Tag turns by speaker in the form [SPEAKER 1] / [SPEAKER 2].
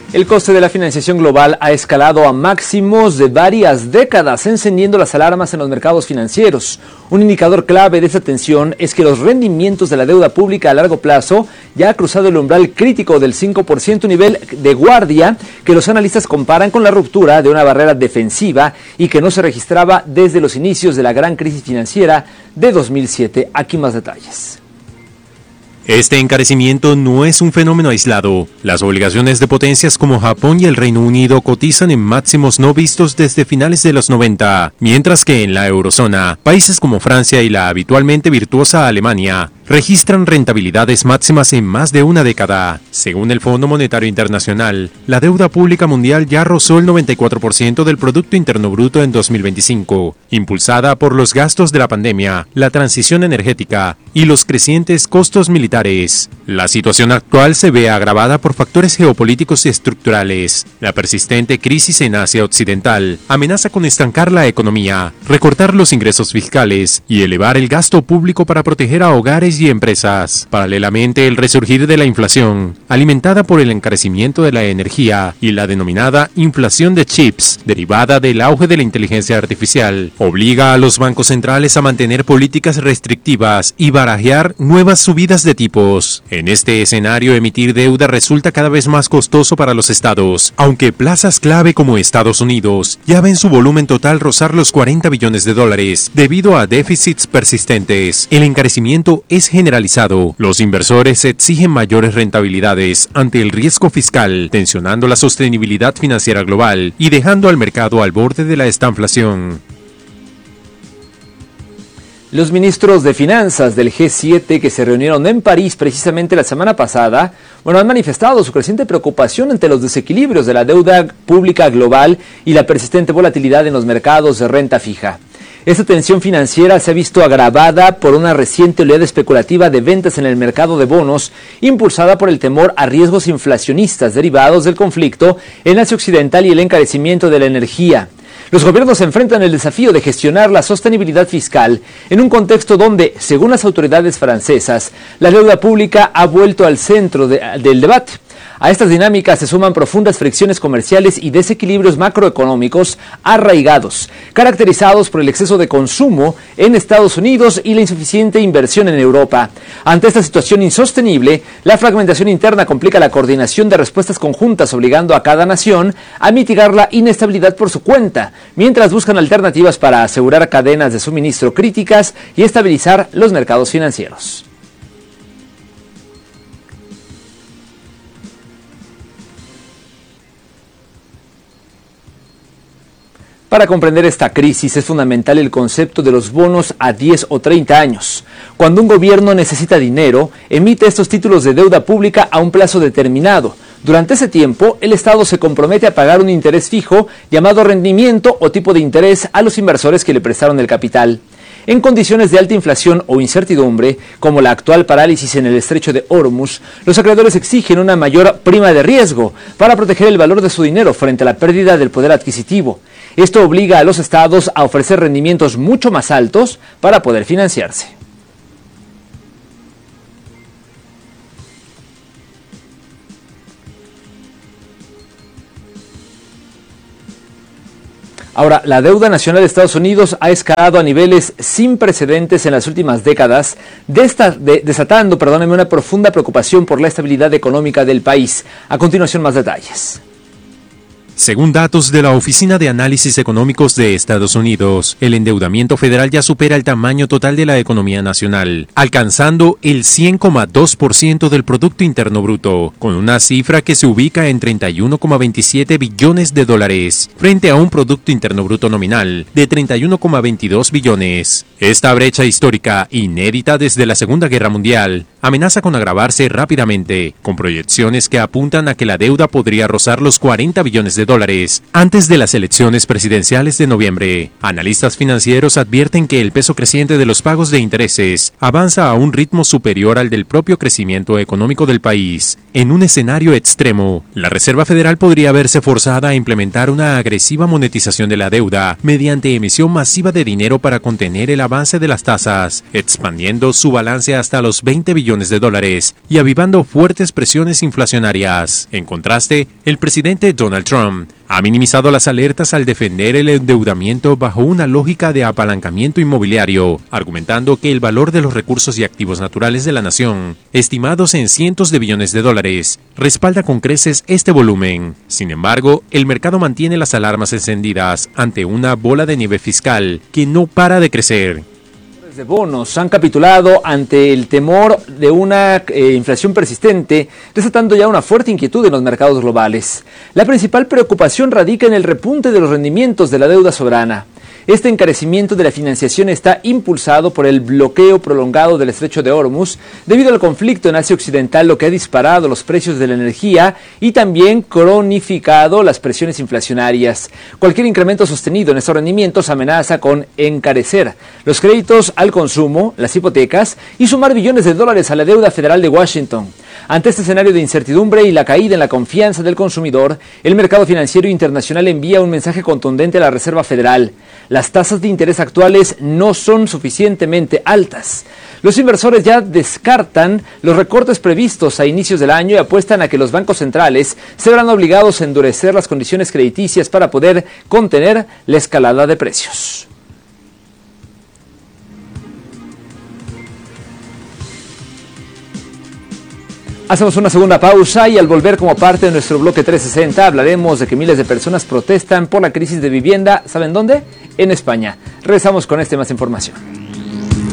[SPEAKER 1] El coste de la financiación global ha escalado a máximos de varias décadas, encendiendo las alarmas en los mercados financieros. Un indicador clave de esta tensión es que los rendimientos de la deuda pública a largo plazo ya ha cruzado el umbral crítico del 5%, nivel de guardia que los analistas comparan con la ruptura de una barrera defensiva y que no se registraba desde los inicios de la gran crisis financiera de 2007. Aquí más detalles.
[SPEAKER 2] Este encarecimiento no es un fenómeno aislado. Las obligaciones de potencias como Japón y el Reino Unido cotizan en máximos no vistos desde finales de los 90, mientras que en la eurozona, países como Francia y la habitualmente virtuosa Alemania registran rentabilidades máximas en más de una década. Según el Fondo Monetario Internacional, la deuda pública mundial ya rozó el 94% del Producto Interno Bruto en 2025, impulsada por los gastos de la pandemia, la transición energética y los crecientes costos militares. La situación actual se ve agravada por factores geopolíticos y estructurales. La persistente crisis en Asia Occidental amenaza con estancar la economía, recortar los ingresos fiscales y elevar el gasto público para proteger a hogares y empresas. Paralelamente, el resurgir de la inflación, alimentada por el encarecimiento de la energía y la denominada inflación de chips, derivada del auge de la inteligencia artificial, obliga a los bancos centrales a mantener políticas restrictivas y barajear nuevas subidas de tipos. En este escenario, emitir deuda resulta cada vez más costoso para los estados, aunque plazas clave como Estados Unidos ya ven su volumen total rozar los $40 billones debido a déficits persistentes. El encarecimiento es generalizado. Los inversores exigen mayores rentabilidades ante el riesgo fiscal, tensionando la sostenibilidad financiera global y dejando al mercado al borde de la estanflación.
[SPEAKER 1] Los ministros de finanzas del G7 que se reunieron en París precisamente la semana pasada, han manifestado su creciente preocupación ante los desequilibrios de la deuda pública global y la persistente volatilidad en los mercados de renta fija. Esta tensión financiera se ha visto agravada por una reciente oleada especulativa de ventas en el mercado de bonos, impulsada por el temor a riesgos inflacionistas derivados del conflicto en Asia Occidental y el encarecimiento de la energía. Los gobiernos enfrentan el desafío de gestionar la sostenibilidad fiscal en un contexto donde, según las autoridades francesas, la deuda pública ha vuelto al centro del debate. A estas dinámicas se suman profundas fricciones comerciales y desequilibrios macroeconómicos arraigados, caracterizados por el exceso de consumo en Estados Unidos y la insuficiente inversión en Europa. Ante esta situación insostenible, la fragmentación interna complica la coordinación de respuestas conjuntas, obligando a cada nación a mitigar la inestabilidad por su cuenta, mientras buscan alternativas para asegurar cadenas de suministro críticas y estabilizar los mercados financieros. Para comprender esta crisis es fundamental el concepto de los bonos a 10 o 30 años. Cuando un gobierno necesita dinero, emite estos títulos de deuda pública a un plazo determinado. Durante ese tiempo, el Estado se compromete a pagar un interés fijo llamado rendimiento o tipo de interés a los inversores que le prestaron el capital. En condiciones de alta inflación o incertidumbre, como la actual parálisis en el estrecho de Hormuz, los acreedores exigen una mayor prima de riesgo para proteger el valor de su dinero frente a la pérdida del poder adquisitivo. Esto obliga a los estados a ofrecer rendimientos mucho más altos para poder financiarse. Ahora, la deuda nacional de Estados Unidos ha escalado a niveles sin precedentes en las últimas décadas, desatando una profunda preocupación por la estabilidad económica del país. A continuación, más detalles.
[SPEAKER 2] Según datos de la Oficina de Análisis Económicos de Estados Unidos, el endeudamiento federal ya supera el tamaño total de la economía nacional, alcanzando el 100,2% del Producto Interno Bruto, con una cifra que se ubica en $31,27 billones, frente a un Producto Interno Bruto nominal de $31,22 billones. Esta brecha histórica, inédita desde la Segunda Guerra Mundial, amenaza con agravarse rápidamente, con proyecciones que apuntan a que la deuda podría rozar los $40 billones dólares antes de las elecciones presidenciales de noviembre. Analistas financieros advierten que el peso creciente de los pagos de intereses avanza a un ritmo superior al del propio crecimiento económico del país. En un escenario extremo, la Reserva Federal podría verse forzada a implementar una agresiva monetización de la deuda mediante emisión masiva de dinero para contener el avance de las tasas, expandiendo su balance hasta los 20 billones de dólares y avivando fuertes presiones inflacionarias. En contraste, el presidente Donald Trump ha minimizado las alertas al defender el endeudamiento bajo una lógica de apalancamiento inmobiliario, argumentando que el valor de los recursos y activos naturales de la nación, estimados en cientos de billones de dólares, respalda con creces este volumen. Sin embargo, el mercado mantiene las alarmas encendidas ante una bola de nieve fiscal que no para de crecer.
[SPEAKER 1] De bonos han capitulado ante el temor de una inflación persistente, desatando ya una fuerte inquietud en los mercados globales. La principal preocupación radica en el repunte de los rendimientos de la deuda soberana. Este encarecimiento de la financiación está impulsado por el bloqueo prolongado del estrecho de Hormuz debido al conflicto en Asia Occidental, lo que ha disparado los precios de la energía y también cronificado las presiones inflacionarias. Cualquier incremento sostenido en estos rendimientos amenaza con encarecer los créditos al consumo, las hipotecas y sumar billones de dólares a la deuda federal de Washington. Ante este escenario de incertidumbre y la caída en la confianza del consumidor, el mercado financiero internacional envía un mensaje contundente a la Reserva Federal. Las tasas de interés actuales no son suficientemente altas. Los inversores ya descartan los recortes previstos a inicios del año y apuestan a que los bancos centrales se verán obligados a endurecer las condiciones crediticias para poder contener la escalada de precios. Hacemos una segunda pausa y al volver como parte de nuestro bloque 360 hablaremos de que miles de personas protestan por la crisis de vivienda. ¿Saben dónde? En España. Regresamos con más información.